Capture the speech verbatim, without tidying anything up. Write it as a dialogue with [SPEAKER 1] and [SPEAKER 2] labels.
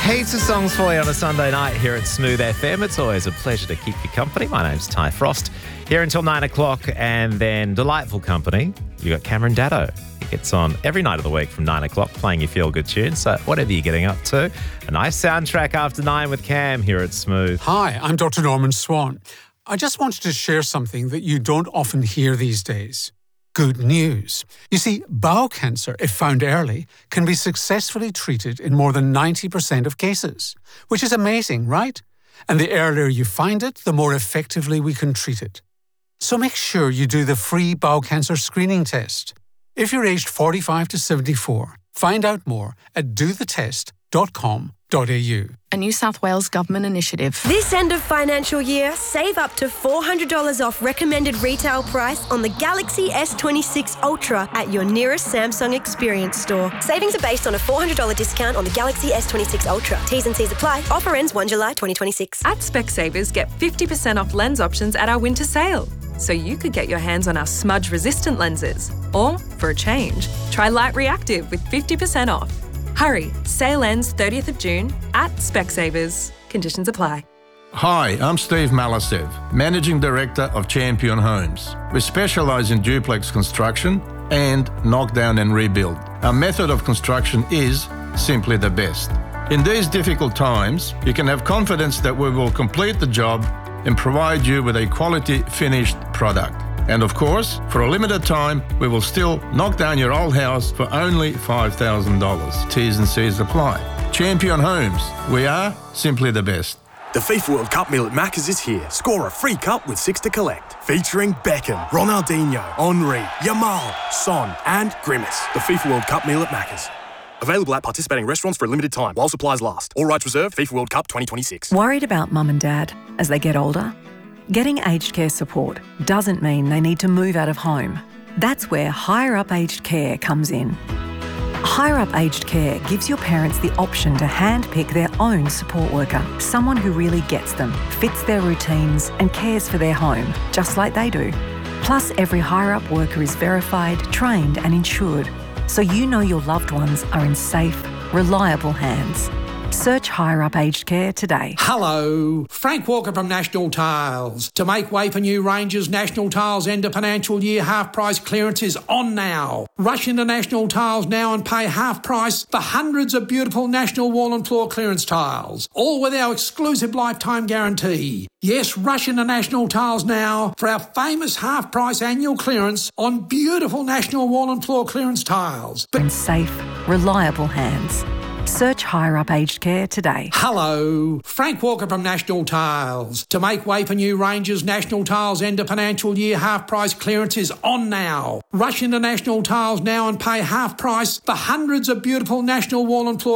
[SPEAKER 1] Heaps of songs for you on a Sunday night here at Smooth F M. It's always a pleasure to keep you company. My name's Ty Frost, here until nine o'clock, and then delightful company. You got Cameron Daddo. He gets on every night of the week from nine o'clock playing your feel-good tunes. So whatever you're getting up to, a nice soundtrack after nine with Cam here at Smooth.
[SPEAKER 2] Hi, I'm Doctor Norman Swan. I just wanted to share something that you don't often hear these days. Good news. You see, bowel cancer, if found early, can be successfully treated in more than ninety percent of cases, which is amazing, right? And the earlier you find it, the more effectively we can treat it. So make sure you do the free bowel cancer screening test. If you're aged forty-five to seventy-four, find out more at do the test dot com dot a u.
[SPEAKER 3] A New South Wales government initiative.
[SPEAKER 4] This end of financial year, save up to four hundred dollars off recommended retail price on the Galaxy S twenty-six Ultra at your nearest Samsung Experience store. Savings are based on a four hundred dollars discount on the Galaxy S twenty-six Ultra. T's and C's apply. Offer ends first of July twenty twenty-six.
[SPEAKER 5] At Specsavers, get fifty percent off lens options at our winter sale. So you could get your hands on our smudge-resistant lenses. Or, for a change, try Light Reactive with fifty percent off. Hurry, sale ends thirtieth of June at Specsavers. Conditions apply.
[SPEAKER 6] Hi, I'm Steve Malasev, Managing Director of Champion Homes. We specialise in duplex construction and knockdown and rebuild. Our method of construction is simply the best. In these difficult times, you can have confidence that we will complete the job and provide you with a quality finished product. And of course, for a limited time, we will still knock down your old house for only five thousand dollars. T's and C's apply. Champion Homes. We are simply the best.
[SPEAKER 7] The FIFA World Cup meal at Macca's is here. Score a free cup with six to collect. Featuring Beckham, Ronaldinho, Henry, Yamal, Son and Grimace. The FIFA World Cup meal at Macca's. Available at participating restaurants for a limited time while supplies last. All rights reserved. FIFA World Cup twenty twenty-six.
[SPEAKER 8] Worried about mum and dad as they get older? Getting aged care support doesn't mean they need to move out of home. That's where Higher Up Aged Care comes in. Higher Up Aged Care gives your parents the option to handpick their own support worker, someone who really gets them, fits their routines and cares for their home, just like they do. Plus, every Higher Up worker is verified, trained and insured, so you know your loved ones are in safe, reliable hands. Search Higher Up Aged Care today.
[SPEAKER 9] Hello, Frank Walker from National Tiles. To make way for new ranges, National Tiles end of financial year half price clearance is on now. Rush into National Tiles now and pay half price for hundreds of beautiful National wall and floor clearance tiles, all with our exclusive lifetime guarantee. Yes, rush into National Tiles now for our famous half price annual clearance on beautiful National wall and floor clearance tiles.
[SPEAKER 8] In safe, reliable hands. Search Higher Up Aged Care today.
[SPEAKER 9] Hello, Frank Walker from National Tiles. To make way for new ranges, National Tiles end of financial year half price clearance is on now. Rush into National Tiles now and pay half price for hundreds of beautiful National wall and floor